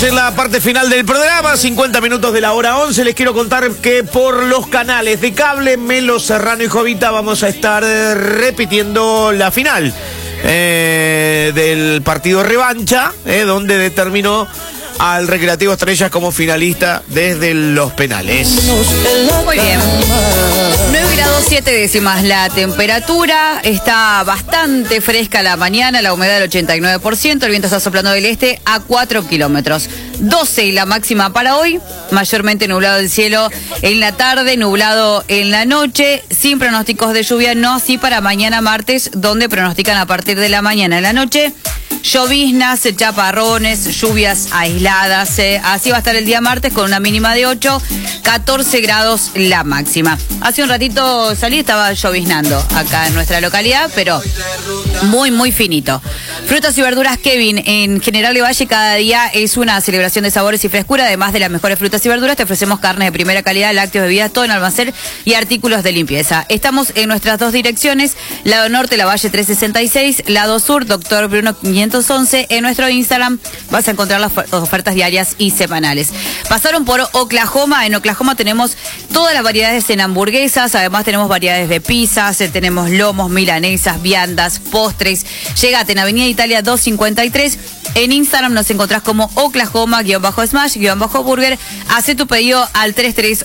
Estamos en la parte final del programa, 50 minutos de la hora 11. Les quiero contar que por los canales de cable, Melo, Serrano y Jovita vamos a estar repitiendo la final del partido revancha, donde determinó al Recreativo Estrellas como finalista desde los penales. Muy bien. 9 grados 7 décimas la temperatura, está bastante fresca la mañana, la humedad del 89%, el viento está soplando del este a 4 kilómetros. 12 la máxima para hoy, mayormente nublado el cielo en la tarde, nublado en la noche, sin pronósticos de lluvia, no así para mañana martes, donde pronostican a partir de la mañana en la noche lloviznas, chaparrones, lluvias aisladas. Así va a estar el día martes con una mínima de 8, 14 grados la máxima. Hace un ratito salí, estaba lloviznando acá en nuestra localidad, pero muy finito. Frutas y verduras Kevin, en General Valle cada día es una celebración de sabores y frescura. Además de las mejores frutas y verduras, te ofrecemos carnes de primera calidad, lácteos, bebidas, todo en almacén y artículos de limpieza. Estamos en nuestras dos direcciones, lado norte, La Valle 366, lado sur, Doctor Bruno 511. En nuestro Instagram vas a encontrar las ofertas diarias y semanales. Pasaron por Oklahoma. En Oklahoma tenemos todas las variedades en hamburguesas, además tenemos variedades de pizzas, tenemos lomos, milanesas, viandas, postres. Llegate en Avenida Italia 253. En Instagram nos encontrás como Oklahoma-Smash-Burger. Hace tu pedido al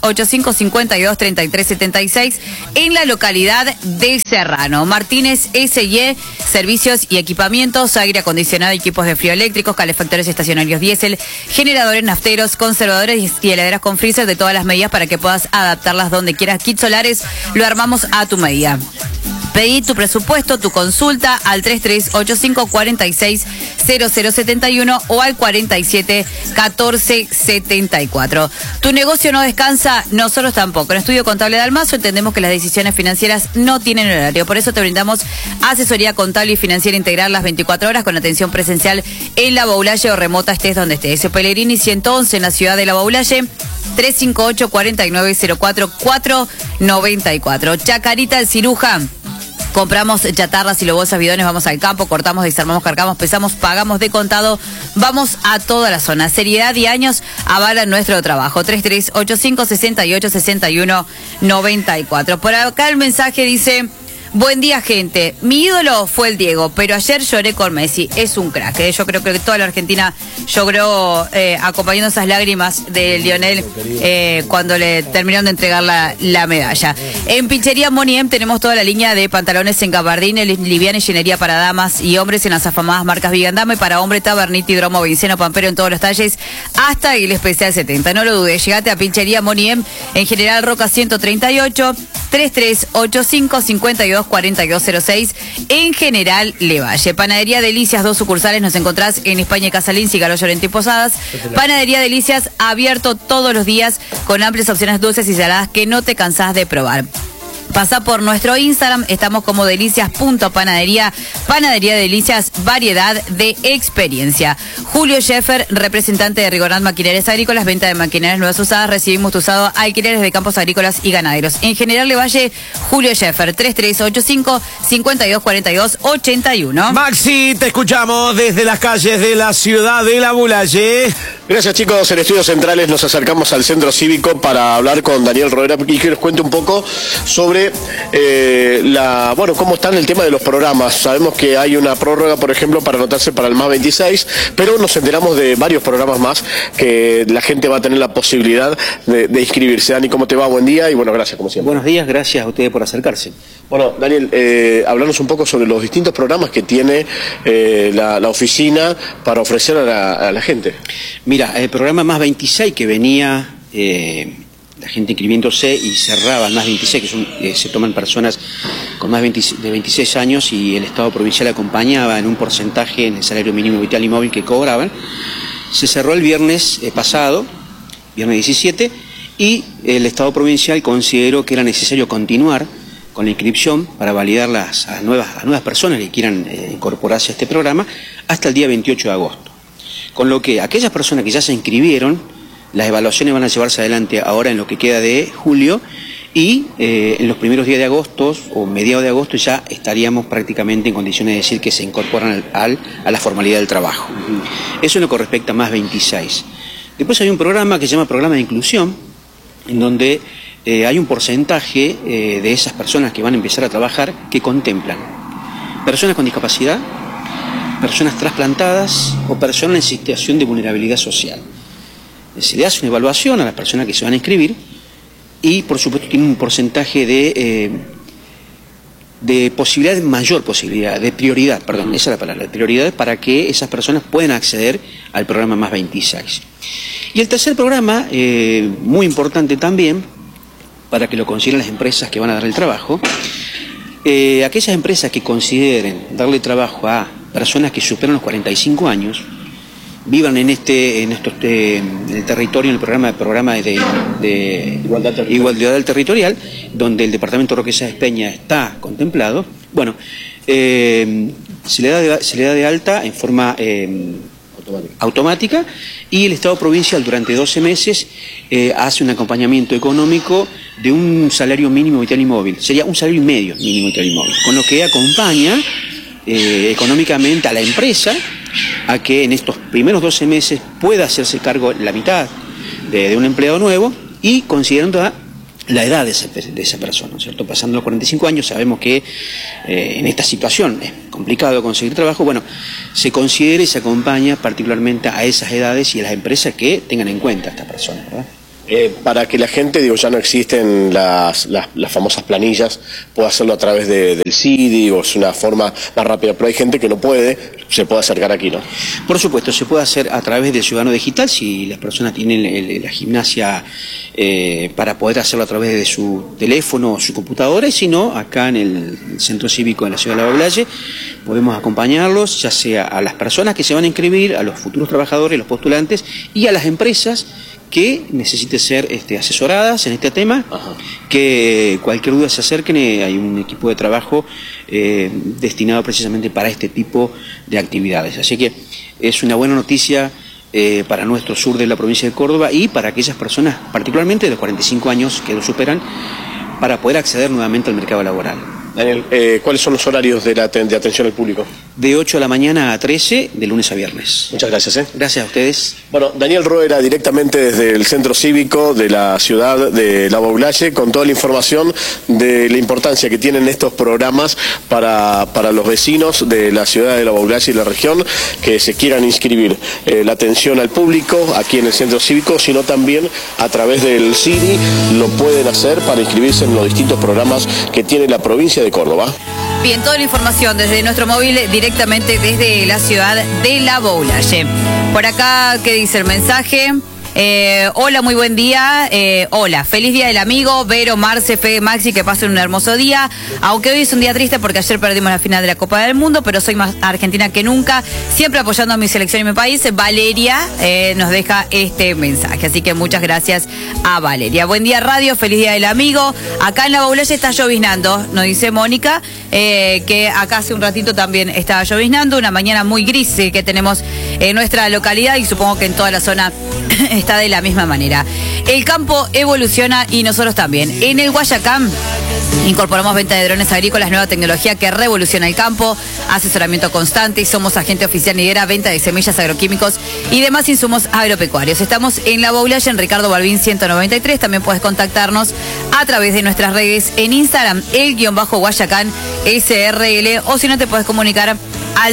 3385-523376 en la localidad de Serrano. Martínez S.Y. Servicios y equipamientos, aire acondicionado, equipos de frío eléctricos, calefactores estacionarios diésel, generadores nafteros, conservadores y heladeras con freezer de todas las medidas para que puedas adaptarlas donde quieras. Kits solares, lo armamos a tu medida. Pedí tu presupuesto, tu consulta al 3385-460071 o al 471474. Tu negocio no descansa, nosotros tampoco. En Estudio Contable de Almazo entendemos que las decisiones financieras no tienen horario. Por eso te brindamos asesoría contable y financiera integral las 24 horas con atención presencial en La Baulalle o remota estés donde estés. Pellegrini 111 en la ciudad de La Baulalle. 358-4904-494. Chacarita el Ciruján. Compramos chatarras y bolsas, bidones, vamos al campo, cortamos, desarmamos, cargamos, pesamos, pagamos de contado, vamos a toda la zona. Seriedad y años avalan nuestro trabajo. 3385-6861-94. Por acá el mensaje dice: buen día, gente. Mi ídolo fue el Diego, pero ayer lloré con Messi. Es un crack. Yo creo que toda la Argentina lloró acompañando esas lágrimas de Lionel cuando le terminaron de entregar la medalla. En Pinchería Moniem tenemos toda la línea de pantalones en gabardín, liviana y llenería para damas y hombres en las afamadas marcas Vigandame, para hombre Taberniti, Dromo, Vinceno, Pampero en todos los talles, hasta el especial 70. No lo dudes, llegate a Pinchería Moniem en General Roca 138, 3385-524206 en General Levalle. Panadería Delicias, 2 sucursales, nos encontrás en España y Casalín, Cigalo, Llorente y Posadas. Panadería Delicias, abierto todos los días con amplias opciones dulces y saladas que no te cansás de probar. Pasá por nuestro Instagram, estamos como delicias.panadería, Panadería Delicias, variedad de experiencia. Julio Scheffer, representante de Rigorat Maquinarias Agrícolas, venta de maquinarias nuevas usadas, recibimos tu usado, alquileres de campos agrícolas y ganaderos. En General Levalle, Julio Scheffer, 3385-524281. Maxi, te escuchamos desde las calles de la ciudad de La Baulalle. Gracias, chicos. En Estudios Centrales nos acercamos al Centro Cívico para hablar con Daniel Rodera y que nos cuente un poco sobre cómo está en el tema de los programas. Sabemos que hay una prórroga, por ejemplo, para anotarse para el MAS 26, pero nos enteramos de varios programas más que la gente va a tener la posibilidad de inscribirse. Dani, ¿cómo te va? Buen día y bueno, gracias como siempre. Buenos días, gracias a ustedes por acercarse. Bueno, Daniel, hablarnos un poco sobre los distintos programas que tiene la oficina para ofrecer a la gente. Mira, el programa MAS 26 que venía la gente inscribiéndose y cerraba el MAS 26, que se toman personas con más de 26 años y el Estado provincial acompañaba en un porcentaje en el salario mínimo vital y móvil que cobraban. Se cerró el viernes pasado, viernes 17, y el Estado provincial consideró que era necesario continuar con la inscripción para validar a las nuevas personas que quieran incorporarse a este programa hasta el día 28 de agosto. Con lo que aquellas personas que ya se inscribieron, las evaluaciones van a llevarse adelante ahora en lo que queda de julio y en los primeros días de agosto o mediados de agosto ya estaríamos prácticamente en condiciones de decir que se incorporan a la formalidad del trabajo. Eso es lo que respecta a más 26. Después hay un programa que se llama Programa de Inclusión, en donde hay un porcentaje de esas personas que van a empezar a trabajar que contemplan personas con discapacidad, personas trasplantadas o personas en situación de vulnerabilidad social. Se le hace una evaluación a las personas que se van a inscribir y, por supuesto, tiene un porcentaje de posibilidad, mayor posibilidad, de prioridad, perdón, esa es la palabra, de prioridad para que esas personas puedan acceder al programa más 26. Y el tercer programa, muy importante también, para que lo consideren las empresas que van a dar el trabajo, aquellas empresas que consideren darle trabajo a personas que superan los 45 años, vivan en el territorio, en el programa de igualdad territorial, donde el departamento Roque Sáenz Peña está contemplado. Bueno, se le da de alta en forma automática, y el Estado provincial durante 12 meses hace un acompañamiento económico de un salario mínimo vital y móvil. Sería un salario y medio mínimo vital y móvil, con lo que acompaña económicamente a la empresa a que en estos primeros 12 meses pueda hacerse cargo la mitad de un empleado nuevo, y considerando la edad de esa persona, ¿no es cierto? Pasando los 45 años, sabemos que en esta situación es complicado conseguir trabajo. Bueno, se considera y se acompaña particularmente a esas edades y a las empresas que tengan en cuenta a esta persona, ¿verdad? Para que la gente, ya no existen las famosas planillas, pueda hacerlo a través del CIDI, o es una forma más rápida, pero hay gente que no puede, se puede acercar aquí, ¿no? Por supuesto, se puede hacer a través del Ciudadano Digital, si las personas tienen la gimnasia para poder hacerlo a través de su teléfono o su computadora, y si no, acá en el Centro Cívico de la Ciudad de Lavaullaye, podemos acompañarlos, ya sea a las personas que se van a inscribir, a los futuros trabajadores, los postulantes, y a las empresas que necesiten ser asesoradas en este tema. Ajá. Que cualquier duda se acerquen, hay un equipo de trabajo destinado precisamente para este tipo de actividades. Así que es una buena noticia para nuestro sur de la provincia de Córdoba, y para aquellas personas, particularmente de los 45 años que lo superan, para poder acceder nuevamente al mercado laboral. Daniel, ¿cuáles son los horarios de atención al público? De 8 de la mañana a 13, de lunes a viernes. Muchas gracias. Gracias a ustedes. Bueno, Daniel Roera, directamente desde el Centro Cívico de la ciudad de Lavaullaye, con toda la información de la importancia que tienen estos programas para los vecinos de la ciudad de Lavaullaye y la región que se quieran inscribir. La atención al público aquí en el Centro Cívico, sino también a través del CIDI lo pueden hacer para inscribirse en los distintos programas que tiene la provincia de Córdoba. Bien, toda la información desde nuestro móvil, directamente desde la ciudad de Lavaullaye. Por acá, ¿qué dice el mensaje? Hola, muy buen día. Hola, feliz día del amigo. Vero, Marce, Fede, Maxi, que pasen un hermoso día. Aunque hoy es un día triste porque ayer perdimos la final de la Copa del Mundo, pero soy más argentina que nunca, siempre apoyando a mi selección y mi país. Valeria nos deja este mensaje, así que muchas gracias a Valeria. Buen día, radio, feliz día del amigo. Acá en Lavaullaye está lloviznando, nos dice Mónica, que acá hace un ratito también estaba lloviznando, una mañana muy gris que tenemos en nuestra localidad, y supongo que en toda la zona está de la misma manera. El campo evoluciona y nosotros también. En el Guayacán incorporamos venta de drones agrícolas, nueva tecnología que revoluciona el campo, asesoramiento constante, y somos agente oficial Nidera, venta de semillas, agroquímicos y demás insumos agropecuarios. Estamos en Lavaullaye, en Ricardo Balbín 193. También puedes contactarnos a través de nuestras redes en Instagram, _Guayacán SRL, o si no, te puedes comunicar al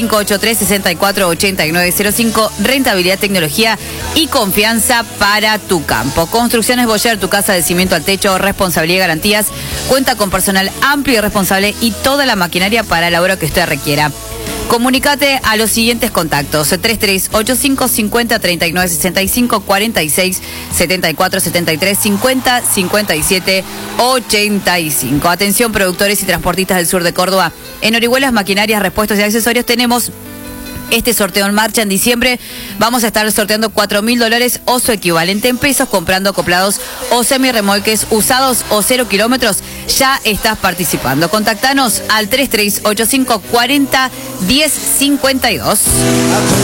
3583-648905. Rentabilidad, tecnología y confianza para tu campo. Construcciones Boyer, tu casa de cimiento al techo, responsabilidad y garantías. Cuenta con personal amplio y responsable y toda la maquinaria para la obra que usted requiera. Comunícate a los siguientes contactos: 3385 50 39 65 46 74 73 50 57 85. Atención, productores y transportistas del sur de Córdoba. En Orihuelas Maquinarias, Repuestos y Accesorios tenemos este sorteo en marcha. En diciembre vamos a estar sorteando $4.000 o su equivalente en pesos, comprando acoplados o semirremolques usados o 0 kilómetros. Ya estás participando. Contactanos al 3385 40 10 52.